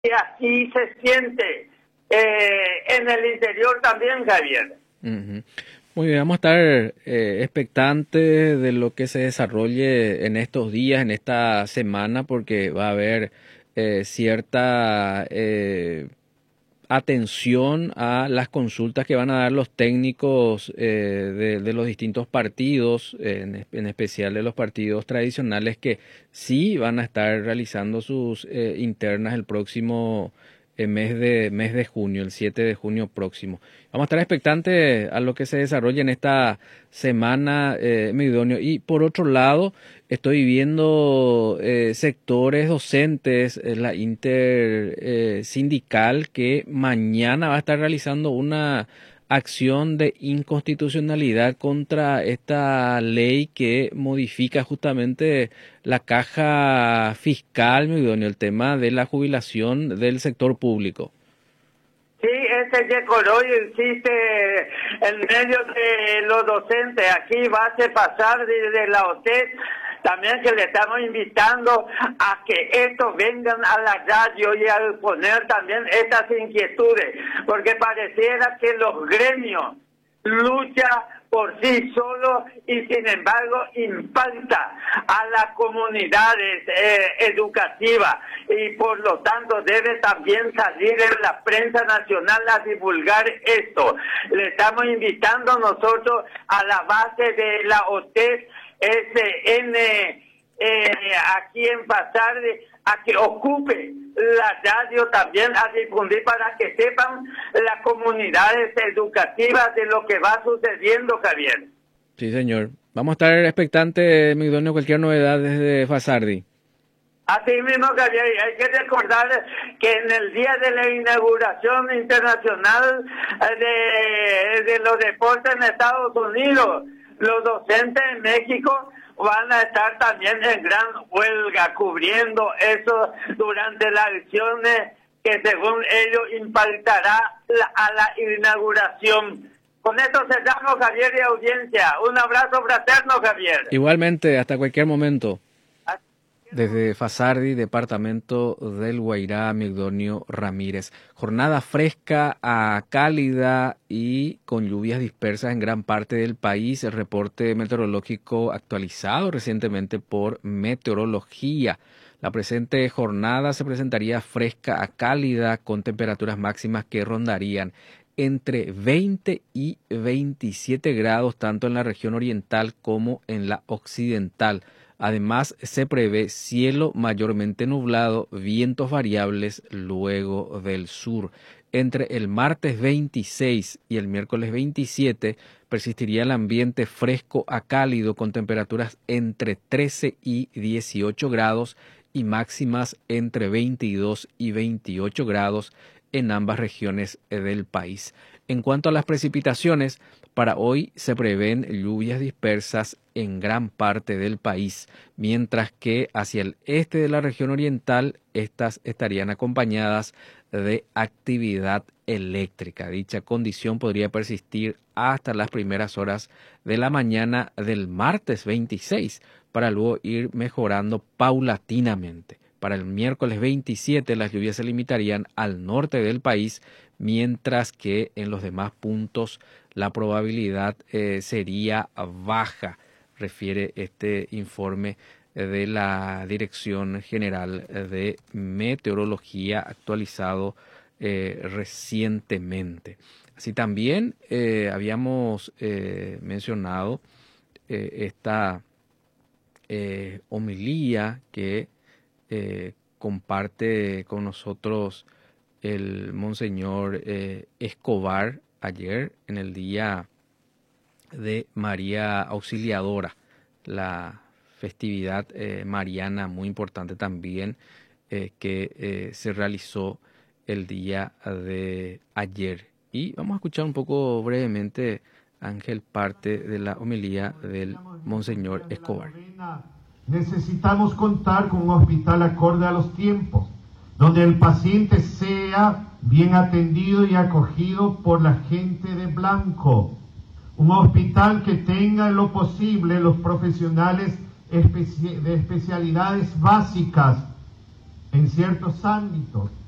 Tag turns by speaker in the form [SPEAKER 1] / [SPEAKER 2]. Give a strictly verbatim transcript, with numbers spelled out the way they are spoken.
[SPEAKER 1] Y así se siente eh, en el interior también, Javier.
[SPEAKER 2] Uh-huh. Muy bien, vamos a estar eh, expectantes de lo que se desarrolle en estos días, en esta semana, porque va a haber eh, cierta eh, atención a las consultas que van a dar los técnicos eh, de, de los distintos partidos, en, en especial de los partidos tradicionales, que sí van a estar realizando sus eh, internas el próximo eh, mes de mes de junio, el siete de junio próximo. Vamos a estar expectantes a lo que se desarrolle en esta semana, eh, Migdonio. Y por otro lado, estoy viendo eh, sectores docentes, eh, la inter eh, sindical, que mañana va a estar realizando una acción de inconstitucionalidad contra esta ley que modifica justamente la caja fiscal, Migdonio, el tema de la jubilación del sector público.
[SPEAKER 1] Sí, este Yecoroy insiste en medio de los docentes. Aquí va a pasar desde la O T E S. También que le estamos invitando a que estos vengan a la radio y a poner también estas inquietudes, porque pareciera que los gremios luchan por sí solos y sin embargo impacta a las comunidades eh, educativas y por lo tanto debe también salir en la prensa nacional a divulgar esto. Le estamos invitando nosotros a la base de la O T E S S N eh, aquí en Fasardi a que ocupe la radio también a difundir para que sepan las comunidades educativas de lo que va sucediendo, Javier.
[SPEAKER 2] Sí, señor. Vamos a estar expectantes, Migdonio, cualquier novedad desde Fasardi.
[SPEAKER 1] Así mismo, Javier, hay que recordar que en el día de la inauguración internacional de, de los deportes en Estados Unidos, los docentes en México van a estar también en gran huelga, cubriendo eso durante las acciones que según ellos impactará la, a la inauguración. Con esto cerramos, Javier, y audiencia. Un abrazo fraterno, Javier.
[SPEAKER 2] Igualmente, hasta cualquier momento. Desde Fasardi, departamento del Guairá, Migdonio Ramírez. Jornada fresca a cálida y con lluvias dispersas en gran parte del país. El reporte meteorológico actualizado recientemente por Meteorología. La presente jornada se presentaría fresca a cálida con temperaturas máximas que rondarían entre veinte y veintisiete grados tanto en la región oriental como en la occidental. Además, se prevé cielo mayormente nublado, vientos variables luego del sur. Entre el martes veintiséis y el miércoles veintisiete persistiría el ambiente fresco a cálido con temperaturas entre trece y dieciocho grados y máximas entre veintidós y veintiocho grados en ambas regiones del país. En cuanto a las precipitaciones, para hoy se prevén lluvias dispersas en gran parte del país, mientras que hacia el este de la región oriental estas estarían acompañadas de actividad eléctrica. Dicha condición podría persistir hasta las primeras horas de la mañana del martes veintiséis, para luego ir mejorando paulatinamente. Para el miércoles veintisiete las lluvias se limitarían al norte del país, mientras que en los demás puntos la probabilidad eh, sería baja, refiere este informe de la Dirección General de Meteorología actualizado eh, recientemente. Así también eh, habíamos eh, mencionado eh, esta eh, homilía que eh, comparte con nosotros el Monseñor eh, Escobar ayer en el día de María Auxiliadora, la festividad eh, mariana muy importante también eh, que eh, se realizó el día de ayer. Y vamos a escuchar un poco brevemente, Ángel, parte de la homilía del Monseñor Escobar.
[SPEAKER 3] Necesitamos contar con un hospital acorde a los tiempos, donde el paciente sea bien atendido y acogido por la gente de blanco. Un hospital que tenga en lo posible los profesionales especi- de especialidades básicas en ciertos ámbitos,